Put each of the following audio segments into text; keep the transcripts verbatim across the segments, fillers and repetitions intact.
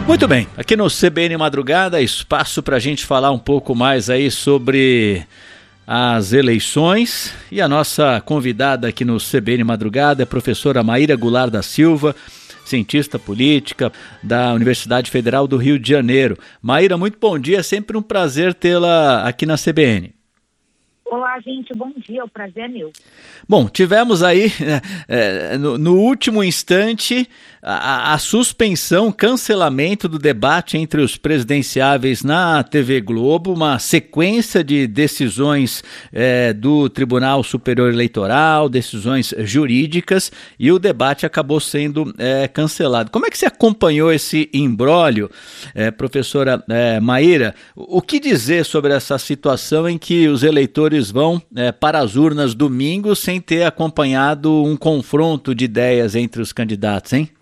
Muito bem, aqui no C B N Madrugada, espaço para a gente falar um pouco mais aí sobre as eleições. E a nossa convidada aqui no C B N Madrugada é a professora Maíra Goulart da Silva, cientista política da Universidade Federal do Rio de Janeiro. Maíra, muito bom dia, é sempre um prazer tê-la aqui na C B N. Olá, gente, bom dia, o prazer é meu. Bom, tivemos aí, é, no, no último instante, a, a suspensão, cancelamento do debate entre os presidenciáveis na T V Globo, uma sequência de decisões é, do Tribunal Superior Eleitoral, decisões jurídicas, e o debate acabou sendo é, cancelado. Como é que você acompanhou esse imbróglio, é, professora é, Maíra? O que dizer sobre essa situação em que os eleitores vão é, para as urnas domingo sem ter acompanhado um confronto de ideias entre os candidatos, hein?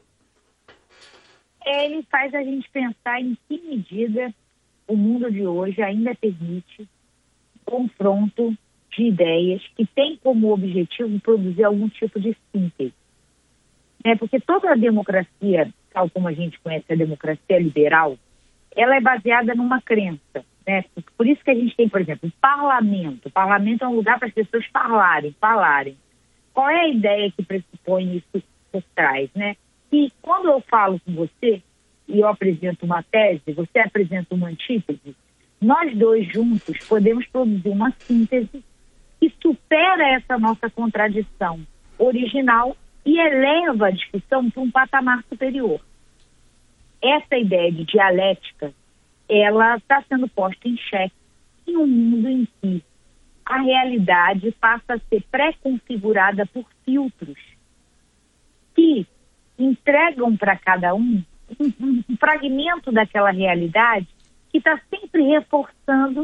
Ele faz a gente pensar em que medida o mundo de hoje ainda permite confronto de ideias que tem como objetivo produzir algum tipo de síntese. É, porque toda a democracia, tal como a gente conhece a democracia liberal, ela é baseada numa crença. Né? Por isso que a gente tem, por exemplo, o parlamento. O parlamento é um lugar para as pessoas falarem, falarem. Qual é a ideia que pressupõe isso por trás, né? Que quando eu falo com você e eu apresento uma tese, você apresenta uma antítese, nós dois juntos podemos produzir uma síntese que supera essa nossa contradição original e eleva a discussão para um patamar superior. Essa ideia de dialética, ela está sendo posta em xeque em um mundo em que a realidade passa a ser pré-configurada por filtros que entregam para cada um um, um, um fragmento daquela realidade que está sempre reforçando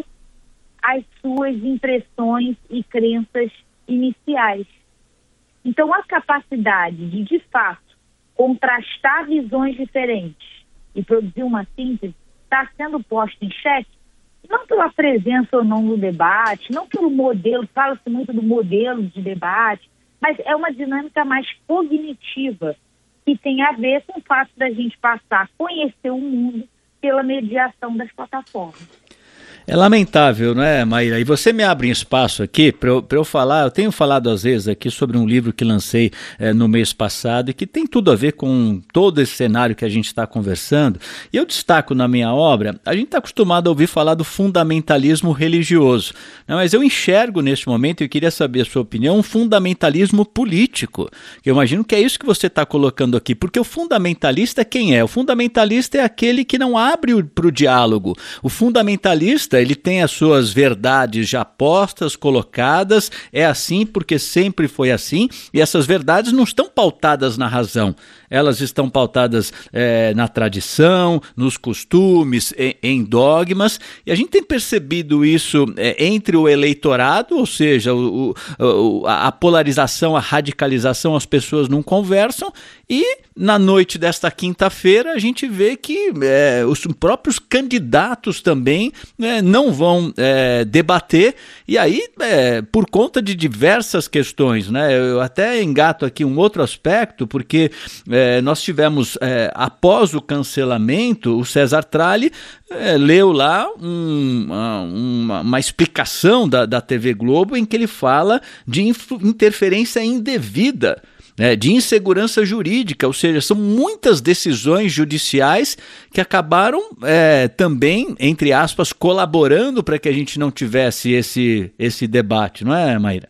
as suas impressões e crenças iniciais. Então, a capacidade de, de fato, contrastar visões diferentes e produzir uma síntese está sendo posta em xeque, não pela presença ou não no debate, não pelo modelo, fala-se muito do modelo de debate, mas é uma dinâmica mais cognitiva, que tem a ver com o fato da gente passar a conhecer o mundo pela mediação das plataformas. É lamentável, não é, Maíra? E você me abre um espaço aqui para eu, eu falar, eu tenho falado às vezes aqui sobre um livro que lancei é, no mês passado e que tem tudo a ver com todo esse cenário que a gente está conversando. E eu destaco na minha obra, a gente está acostumado a ouvir falar do fundamentalismo religioso, né? Mas eu enxergo neste momento, e eu queria saber a sua opinião, um fundamentalismo político. Eu imagino que é isso que você está colocando aqui, porque o fundamentalista quem é? O fundamentalista é aquele que não abre para o diálogo. O fundamentalista ele tem as suas verdades já postas, colocadas, é assim porque sempre foi assim, e essas verdades não estão pautadas na razão, elas estão pautadas é, na tradição, nos costumes, em, em dogmas, e a gente tem percebido isso é, entre o eleitorado, ou seja, o, o, a polarização, a radicalização, as pessoas não conversam, e na noite desta quinta-feira a gente vê que é, os próprios candidatos também é, não vão é, debater, e aí é, por conta de diversas questões, né? Eu até engato aqui um outro aspecto, porque é, nós tivemos, é, após o cancelamento, o César Tralli é, leu lá um, uma, uma explicação da, da T V Globo em que ele fala de interferência indevida, É, de insegurança jurídica, ou seja, são muitas decisões judiciais que acabaram é, também, entre aspas, colaborando para que a gente não tivesse esse, esse debate, não é, Maíra?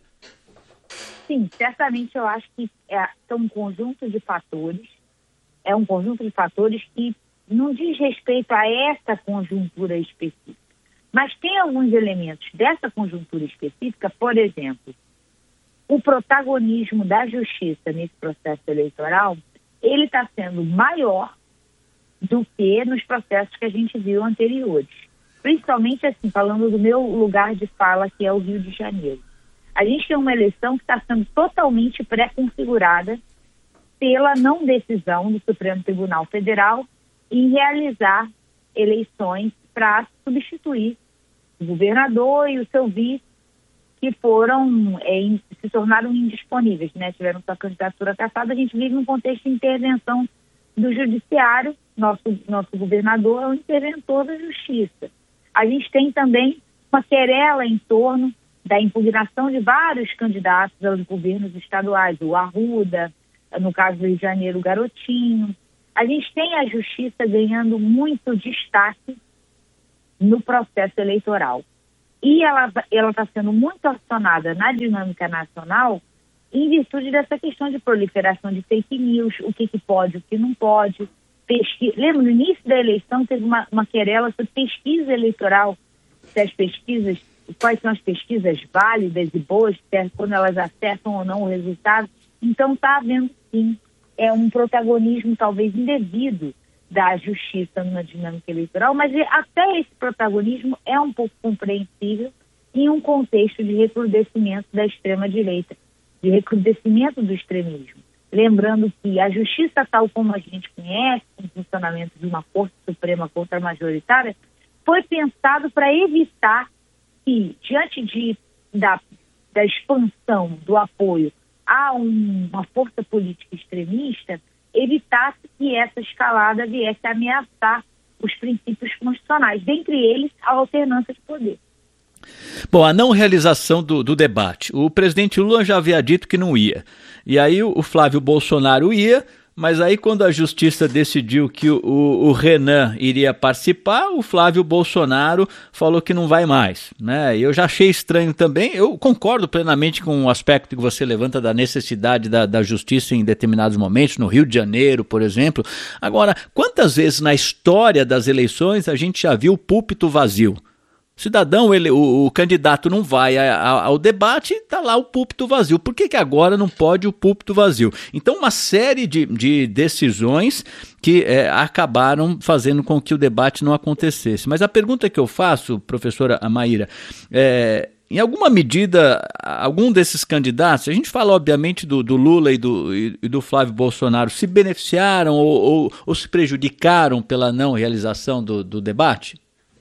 Sim, certamente eu acho que é, são um conjunto de fatores, é um conjunto de fatores que não diz respeito a essa conjuntura específica, mas tem alguns elementos dessa conjuntura específica, por exemplo, o protagonismo da justiça nesse processo eleitoral, ele está sendo maior do que nos processos que a gente viu anteriores. Principalmente, assim, falando do meu lugar de fala, que é o Rio de Janeiro. A gente tem uma eleição que está sendo totalmente pré-configurada pela não decisão do Supremo Tribunal Federal em realizar eleições para substituir o governador e o seu vice, que foram, é, se tornaram indisponíveis, né? Tiveram sua candidatura cassada. A gente vive num contexto de intervenção do judiciário, nosso, nosso governador é o interventor da justiça. A gente tem também uma querela em torno da impugnação de vários candidatos aos governos estaduais, o Arruda, no caso do Rio de Janeiro, o Garotinho. A gente tem a justiça ganhando muito destaque no processo eleitoral. E ela está sendo muito acionada na dinâmica nacional em virtude dessa questão de proliferação de fake news, o que, que pode, o que não pode. Pesqui... Lembra, no início da eleição teve uma, uma querela sobre pesquisa eleitoral, se as pesquisas, quais são as pesquisas válidas e boas, quando elas acertam ou não o resultado. Então está havendo, sim, é um protagonismo talvez indevido da justiça numa dinâmica eleitoral, mas até esse protagonismo é um pouco compreensível em um contexto de recrudescimento da extrema-direita, de recrudescimento do extremismo. Lembrando que a justiça, tal como a gente conhece, o funcionamento de uma Corte Suprema contra-majoritária, foi pensado para evitar que, diante de, da, da expansão do apoio a um, uma força política extremista, evitasse que essa escalada viesse a ameaçar os princípios constitucionais, dentre eles a alternância de poder. Bom, a não realização do, do debate. O presidente Lula já havia dito que não ia. E aí o, o Flávio Bolsonaro ia, mas aí quando a justiça decidiu que o, o, o Renan iria participar, o Flávio Bolsonaro falou que não vai mais, né? Eu já achei estranho também. Eu concordo plenamente com o aspecto que você levanta da necessidade da, da justiça em determinados momentos, no Rio de Janeiro, por exemplo. Agora, quantas vezes na história das eleições a gente já viu o púlpito vazio? O cidadão, ele, o, o candidato não vai a, a, ao debate, está lá o púlpito vazio. Por que que agora não pode o púlpito vazio? Então, uma série de, de decisões que é, acabaram fazendo com que o debate não acontecesse. Mas a pergunta que eu faço, professora Maíra, é... em alguma medida, algum desses candidatos, a gente fala obviamente do, do Lula e do, e do Flávio Bolsonaro, se beneficiaram ou, ou, ou se prejudicaram pela não realização do, do debate?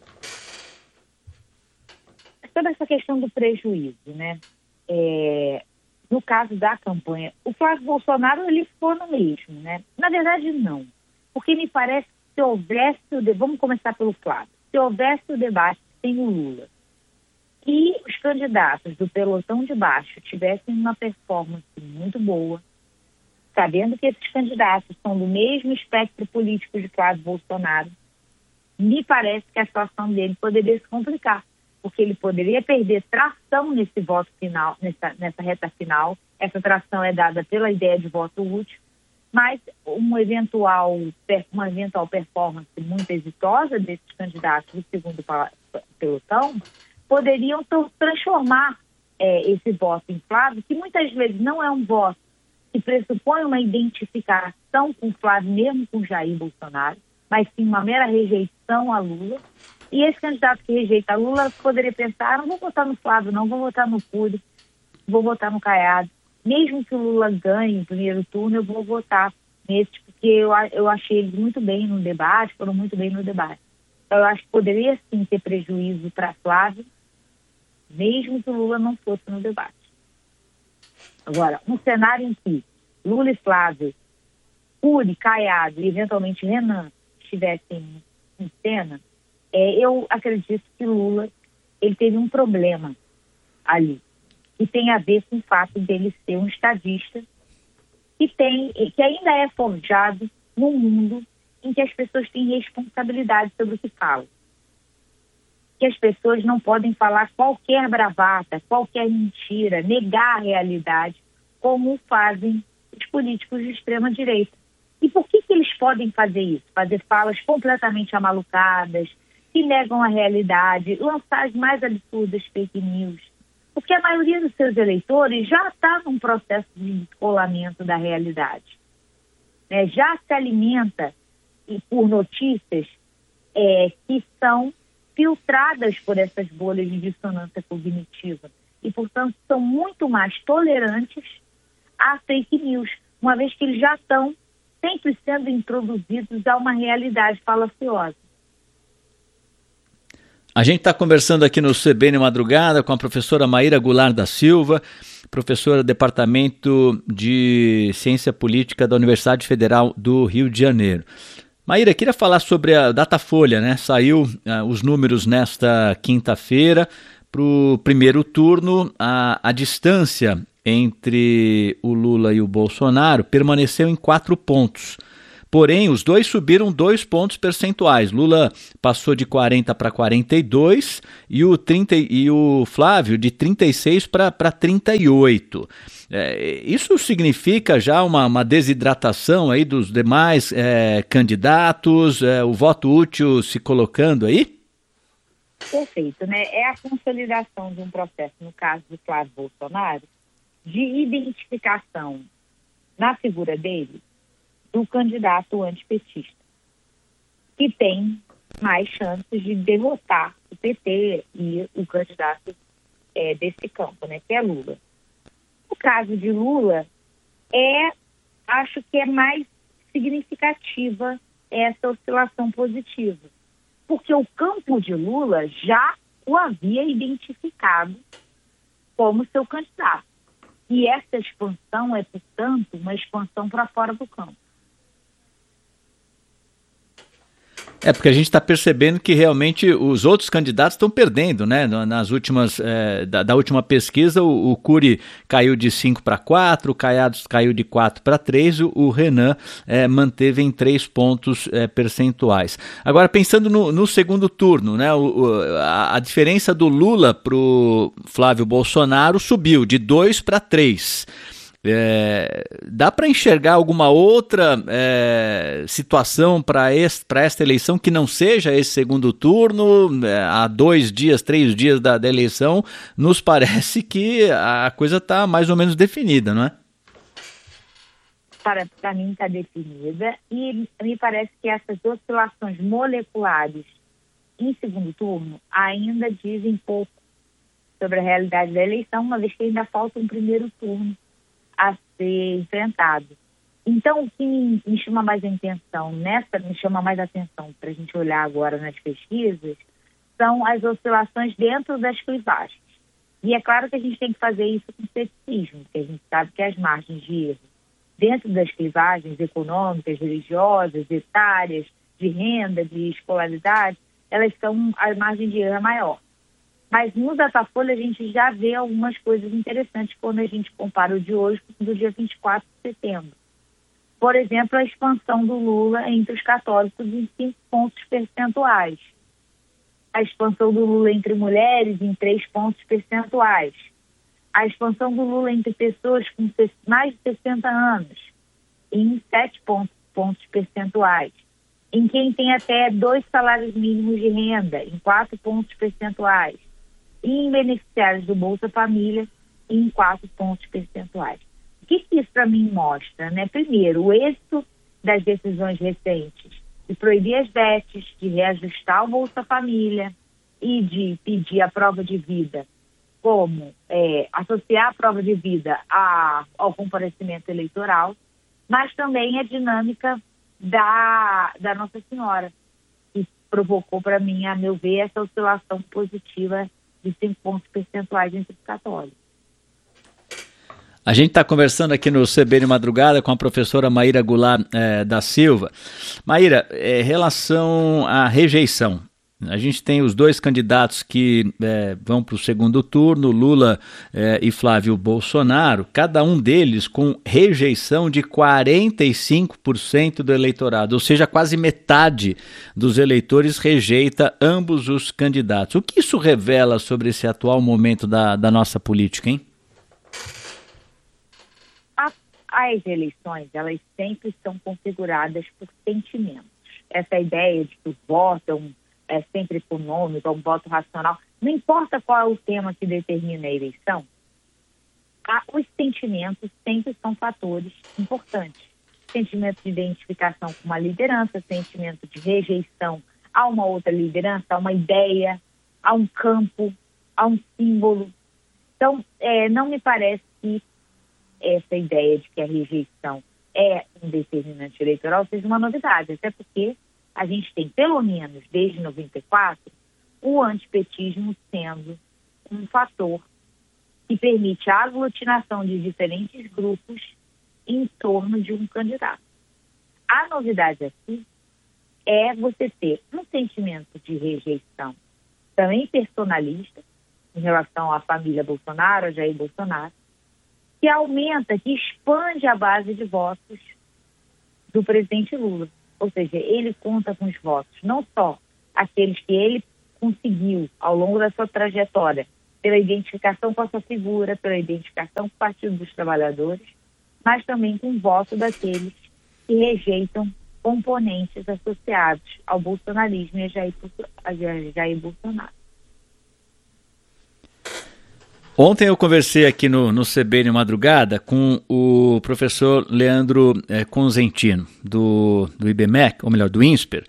Toda essa questão do prejuízo, né? É, no caso da campanha, o Flávio Bolsonaro, ele ficou no mesmo, né? Na verdade, não. Porque me parece que se houvesse o debate, vamos começar pelo Flávio, se houvesse o debate sem o Lula e os candidatos do pelotão de baixo tivessem uma performance muito boa, sabendo que esses candidatos são do mesmo espectro político de Flávio Bolsonaro, me parece que a situação dele poderia se complicar, porque ele poderia perder tração nesse voto final, nessa, nessa reta final. Essa tração é dada pela ideia de voto útil, mas um eventual, uma eventual performance muito exitosa desses candidatos do segundo pelotão poderiam transformar é, esse voto em Flávio, que muitas vezes não é um voto que pressupõe uma identificação com Flávio, mesmo com Jair Bolsonaro, mas sim uma mera rejeição a Lula. E esse candidato que rejeita Lula poderia pensar, não vou votar no Flávio, não, vou votar no Cury, vou votar no Caiado. Mesmo que o Lula ganhe o primeiro turno, eu vou votar nesse, porque eu, eu achei eles muito bem no debate, foram muito bem no debate. Então, eu acho que poderia sim ter prejuízo para Flávio, mesmo que o Lula não fosse no debate. Agora, um cenário em que Lula e Flávio, Cury, Caiado e eventualmente Renan estivessem em cena, É, eu acredito que Lula ele teve um problema ali, que tem a ver com o fato dele ser um estadista que, tem, que ainda é forjado num mundo em que as pessoas têm responsabilidade sobre o que falam. Que as pessoas não podem falar qualquer bravata, qualquer mentira, negar a realidade, como fazem os políticos de extrema-direita. E por que que eles podem fazer isso? Fazer falas completamente amalucadas, que negam a realidade, lançar as mais absurdas fake news. Porque a maioria dos seus eleitores já está num processo de descolamento da realidade. Né? Já se alimenta por notícias é, que são filtradas por essas bolhas de dissonância cognitiva. E, portanto, são muito mais tolerantes a fake news, uma vez que eles já estão sempre sendo introduzidos a uma realidade falaciosa. A gente está conversando aqui no C B N Madrugada com a professora Maíra Goulart da Silva. professora do Departamento de Ciência Política da Universidade Federal do Rio de Janeiro. Maíra, queria falar sobre a Datafolha, né? Saiu uh, os números nesta quinta-feira. Para o primeiro turno, a, a distância entre o Lula e o Bolsonaro permaneceu em quatro pontos. Porém, os dois subiram dois pontos percentuais. Lula passou de quarenta para quarenta e dois e o, trinta, e o Flávio de trinta e seis para trinta e oito. É, isso significa já uma, uma desidratação aí dos demais é, candidatos, é, o voto útil se colocando aí? Perfeito, né? É a consolidação de um processo, no caso do Flávio Bolsonaro, de identificação na figura dele do candidato antipetista, que tem mais chances de derrotar o P T e o candidato é, desse campo, né, que é Lula. O caso de Lula, é, acho que é mais significativa essa oscilação positiva, porque o campo de Lula já o havia identificado como seu candidato. E essa expansão é, portanto, uma expansão para fora do campo. É, porque a gente está percebendo que realmente os outros candidatos estão perdendo, né? Nas últimas, é, da, da última pesquisa, o, o Cury caiu de cinco para quatro, o Caiados caiu de quatro para três, o, o Renan é, manteve em três pontos é, percentuais. Agora, pensando no, no segundo turno, né? O, o, a, a diferença do Lula para o Flávio Bolsonaro subiu de dois para três. É, dá para enxergar alguma outra é, situação para esta eleição que não seja esse segundo turno? É, há dois dias, três dias da, da eleição, nos parece que a coisa está mais ou menos definida, não é? Para, para mim está definida, e me parece que essas oscilações moleculares em segundo turno ainda dizem pouco sobre a realidade da eleição, uma vez que ainda falta um primeiro turno a ser enfrentado. Então, o que me, me chama mais a atenção nessa, me chama mais a atenção para a gente olhar agora nas pesquisas, são as oscilações dentro das clivagens. E é claro que a gente tem que fazer isso com ceticismo, porque a gente sabe que as margens de erro dentro das clivagens econômicas, religiosas, etárias, de renda, de escolaridade, elas são, a margem de erro é maior. Mas no Datafolha a gente já vê algumas coisas interessantes quando a gente compara o de hoje com o do dia vinte e quatro de setembro. Por exemplo, a expansão do Lula entre os católicos em cinco pontos percentuais. A expansão do Lula entre mulheres em três pontos percentuais. A expansão do Lula entre pessoas com mais de sessenta anos em sete pontos, pontos percentuais. Em quem tem até dois salários mínimos de renda em quatro pontos percentuais. E em beneficiários do Bolsa Família em quatro pontos percentuais. O que isso para mim mostra? Né? Primeiro, o êxito das decisões recentes de proibir as betes, de reajustar o Bolsa Família e de pedir a prova de vida, como é, associar a prova de vida a, ao comparecimento eleitoral, mas também a dinâmica da, da Nossa Senhora, que provocou para mim, a meu ver, essa oscilação positiva de cinco pontos percentuais entre os católicos. A gente está conversando aqui no C B de Madrugada com a professora Maíra Goulart eh, da Silva. Maíra, em eh, relação à rejeição, a gente tem os dois candidatos que eh, vão para o segundo turno, Lula eh, e Flávio Bolsonaro, cada um deles com rejeição de quarenta e cinco por cento do eleitorado, ou seja, quase metade dos eleitores rejeita ambos os candidatos. O que isso revela sobre esse atual momento da, da nossa política, hein? As eleições, elas sempre são configuradas por sentimentos. Essa ideia de que o voto é, um, é sempre econômico, é um voto racional, não importa qual é o tema que determina a eleição, a, os sentimentos sempre são fatores importantes. Sentimento de identificação com uma liderança, sentimento de rejeição a uma outra liderança, a uma ideia, a um campo, a um símbolo. Então, é, não me parece que essa ideia de que a rejeição é um determinante eleitoral seja uma novidade, até porque a gente tem, pelo menos desde noventa e quatro, o antipetismo sendo um fator que permite a aglutinação de diferentes grupos em torno de um candidato. A novidade aqui é você ter um sentimento de rejeição também personalista em relação à família Bolsonaro, a Jair Bolsonaro, que aumenta, que expande a base de votos do presidente Lula. Ou seja, ele conta com os votos, não só aqueles que ele conseguiu ao longo da sua trajetória, pela identificação com a sua figura, pela identificação com o Partido dos Trabalhadores, mas também com o voto daqueles que rejeitam componentes associados ao bolsonarismo e a Jair, a Jair Bolsonaro. Ontem eu conversei aqui no, no C B N Madrugada com o professor Leandro é, Consentino, do, do I B M E C, ou melhor, do INSPER,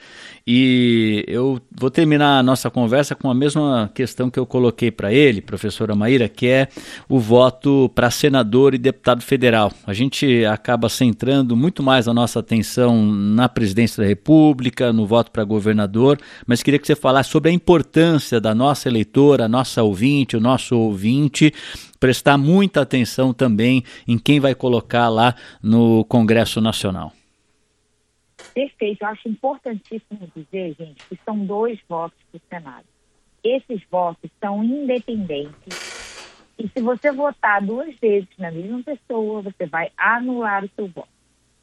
e eu vou terminar a nossa conversa com a mesma questão que eu coloquei para ele, professora Maíra, que é o voto para senador e deputado federal. A gente acaba centrando muito mais a nossa atenção na presidência da República, no voto para governador, mas queria que você falasse sobre a importância da nossa eleitora, a nossa ouvinte, o nosso ouvinte, prestar muita atenção também em quem vai colocar lá no Congresso Nacional. Perfeito. Eu acho importantíssimo dizer, gente, que são dois votos para o Senado. Esses votos são independentes e se você votar duas vezes na mesma pessoa, você vai anular o seu voto.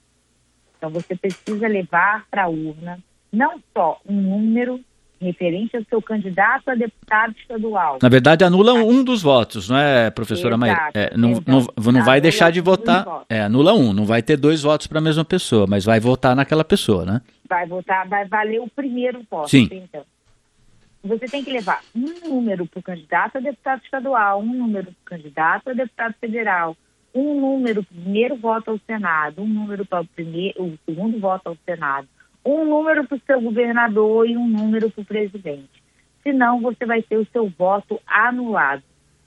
Então você precisa levar para a urna não só um número referente ao seu candidato a deputado estadual. Na verdade, anula um dos votos, não é, professora Maíra? É, não não, não vai deixar de votar, é, anula um, não vai ter dois votos para a mesma pessoa, mas vai votar naquela pessoa, né? Vai votar, vai valer o primeiro voto. Sim. Então, você tem que levar um número para o candidato a deputado estadual, um número para o candidato a deputado federal, um número para o primeiro voto ao Senado, um número para o, primeiro, o segundo voto ao Senado, um número para o seu governador e um número para o presidente. Senão, você vai ter o seu voto anulado.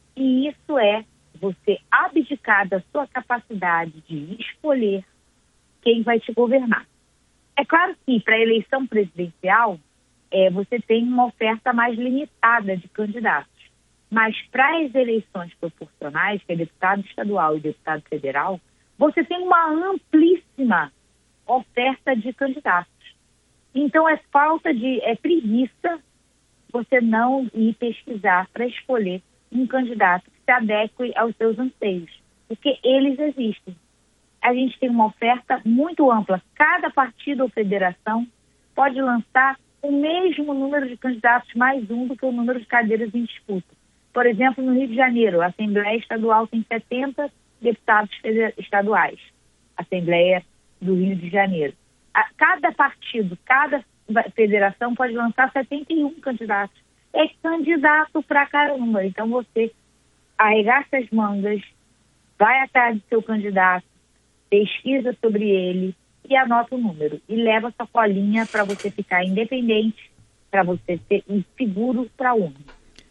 E isso é você abdicar da sua capacidade de escolher quem vai te governar. É claro que, para a eleição presidencial, é, você tem uma oferta mais limitada de candidatos. Mas, para as eleições proporcionais, que é deputado estadual e deputado federal, você tem uma amplíssima oferta de candidatos. Então, é falta de, é preguiça você não ir pesquisar para escolher um candidato que se adeque aos seus anseios, porque eles existem. A gente tem uma oferta muito ampla. Cada partido ou federação pode lançar o mesmo número de candidatos, mais um do que o número de cadeiras em disputa. Por exemplo, no Rio de Janeiro, a Assembleia Estadual tem setenta deputados estaduais. A Assembleia do Rio de Janeiro. Cada partido, cada federação pode lançar setenta e um candidatos. É candidato pra caramba. Então você arregaça as mangas, vai atrás do seu candidato, pesquisa sobre ele e anota o número. E leva sua colinha para você ficar independente, para você ser seguro para a urna.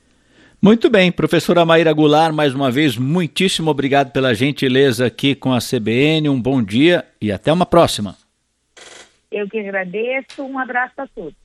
Muito bem, professora Maíra Goulart, mais uma vez, muitíssimo obrigado pela gentileza aqui com a C B N. Um bom dia e até uma próxima. Eu que agradeço, um abraço a todos.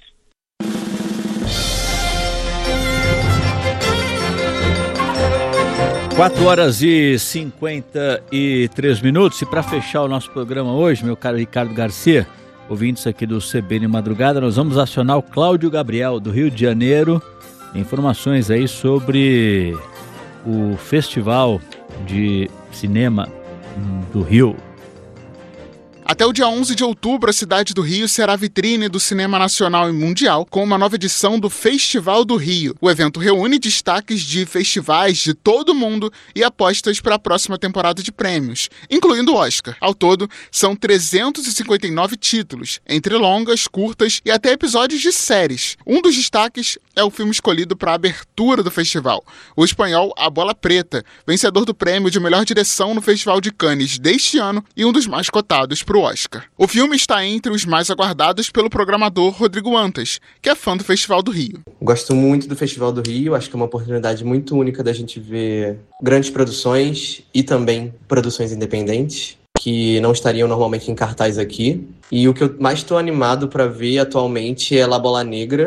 quatro horas e cinquenta e três minutos, e para fechar o nosso programa hoje, meu caro Ricardo Garcia, ouvintes aqui do C B N Madrugada, nós vamos acionar o Cláudio Gabriel, do Rio de Janeiro, informações aí sobre o Festival de Cinema do Rio. Até o dia onze de outubro, a cidade do Rio será a vitrine do cinema nacional e mundial com uma nova edição do Festival do Rio. O evento reúne destaques de festivais de todo o mundo e apostas para a próxima temporada de prêmios, incluindo o Oscar. Ao todo, são trezentos e cinquenta e nove títulos, entre longas, curtas e até episódios de séries. Um dos destaques é o filme escolhido para a abertura do festival, o espanhol A Bola Preta, vencedor do prêmio de melhor direção no Festival de Cannes deste ano e um dos mais cotados para o Oscar. O filme está entre os mais aguardados pelo programador Rodrigo Antas, que é fã do Festival do Rio. Gosto muito do Festival do Rio, acho que é uma oportunidade muito única da gente ver grandes produções e também produções independentes, que não estariam normalmente em cartaz aqui. E o que eu mais estou animado para ver atualmente é La Bola Negra,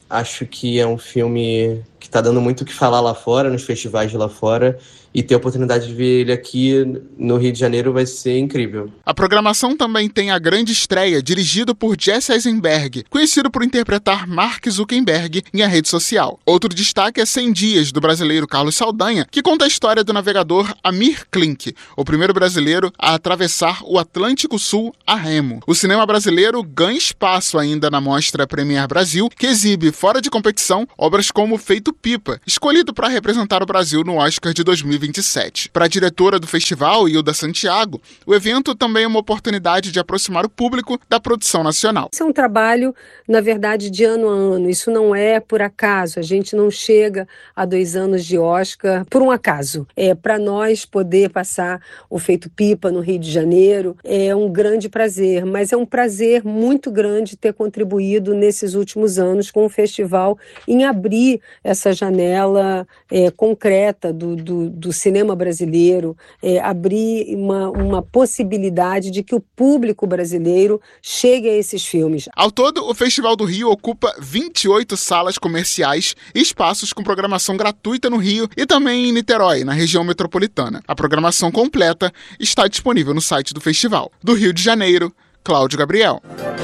Acho que é um filme que está dando muito o que falar lá fora, nos festivais de lá fora, e ter a oportunidade de ver ele aqui no Rio de Janeiro vai ser incrível. A programação também tem a grande estreia, dirigido por Jesse Eisenberg, conhecido por interpretar Mark Zuckerberg em A Rede Social. Outro destaque é cem dias, do brasileiro Carlos Saldanha, que conta a história do navegador Amir Klink, o primeiro brasileiro a atravessar o Atlântico Sul a remo. O cinema brasileiro ganha espaço ainda na Mostra Premier Brasil, que exibe, fora de competição, obras como Feito Pipa, escolhido para representar o Brasil no Oscar de dois mil e vinte e sete. Para a diretora do festival, Hilda Santiago, o evento também é uma oportunidade de aproximar o público da produção nacional. Isso é um trabalho, na verdade, de ano a ano. Isso não é por acaso. A gente não chega a dois anos de Oscar por um acaso. É para nós poder passar o Feito Pipa no Rio de Janeiro. É um grande prazer, mas é um prazer muito grande ter contribuído nesses últimos anos com o festival em abrir essa janela é, concreta do, do, do cinema brasileiro, é, abrir uma, uma possibilidade de que o público brasileiro chegue a esses filmes. Ao todo, o Festival do Rio ocupa vinte e oito salas comerciais e espaços com programação gratuita no Rio e também em Niterói, na região metropolitana. A programação completa está disponível no site do festival. Do Rio de Janeiro, Cláudio Gabriel.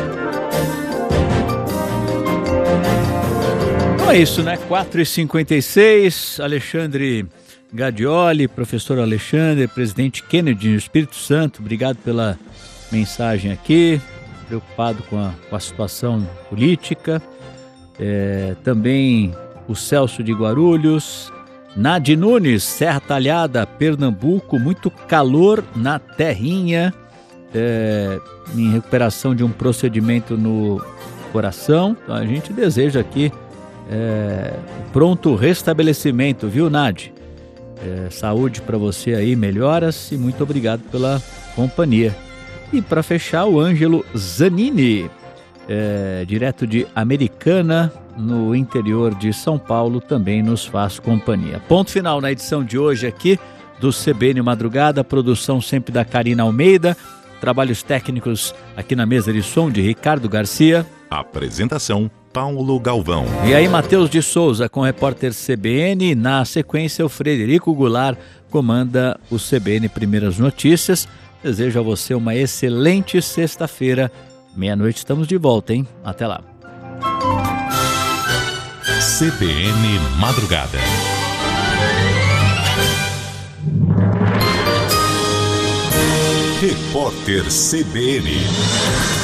Então é isso, né? quatro e cinquenta e seis, Alexandre Gadioli, professor Alexandre, presidente Kennedy no Espírito Santo, obrigado pela mensagem aqui, preocupado com a, com a situação política. É, também o Celso de Guarulhos, Nadi Nunes, Serra Talhada, Pernambuco, muito calor na terrinha, é, em recuperação de um procedimento no coração. Então, a gente deseja aqui é, pronto restabelecimento, viu, Nadi? É, saúde para você aí, melhoras e muito obrigado pela companhia. E para fechar, o Ângelo Zanini, é, direto de Americana, no interior de São Paulo, também nos faz companhia. Ponto final na edição de hoje aqui do C B N Madrugada, produção sempre da Karina Almeida, trabalhos técnicos aqui na mesa de som de Ricardo Garcia. Apresentação Paulo Galvão. E aí, Matheus de Souza com o repórter C B N. Na sequência, o Frederico Goulart comanda o C B N Primeiras Notícias. Desejo a você uma excelente sexta-feira. Meia-noite estamos de volta, hein? Até lá. C B N Madrugada. Repórter C B N.